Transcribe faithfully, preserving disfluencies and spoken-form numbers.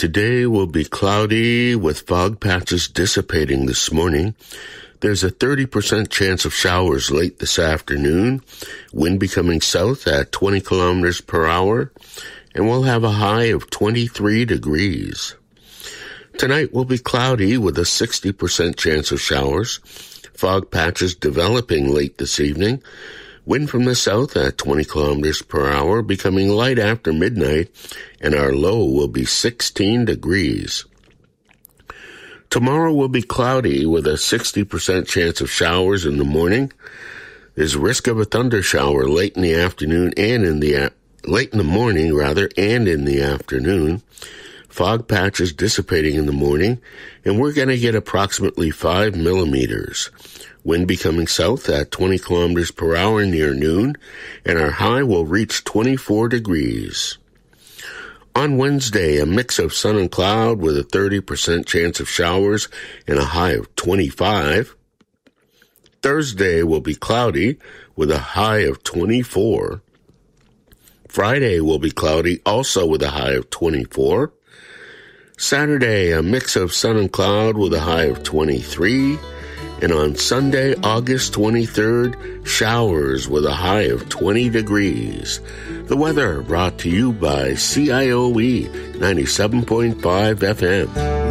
Today will be cloudy with fog patches dissipating this morning. There's a thirty percent chance of showers late this afternoon, wind becoming south at twenty kilometers per hour, and we'll have a high of twenty-three degrees. Tonight will be cloudy with a sixty percent chance of showers, fog patches developing late this evening, wind from the south at twenty kilometers per hour, becoming light after midnight, and our low will be sixteen degrees. Tomorrow will be cloudy with a sixty percent chance of showers in the morning. There's risk of a thunder shower late in the afternoon and in the a- late in the morning rather and in the afternoon. Fog patches dissipating in the morning, and we're going to get approximately five millimeters. Wind becoming south at twenty kilometers per hour near noon, and our high will reach twenty-four degrees. On Wednesday, a mix of sun and cloud with a thirty percent chance of showers and a high of twenty-five. Thursday will be cloudy with a high of twenty-four. Friday will be cloudy also with a high of twenty-four. Saturday, a mix of sun and cloud with a high of twenty-three. And on Sunday, August twenty-third, showers with a high of twenty degrees. The weather brought to you by C I O E ninety-seven point five F M.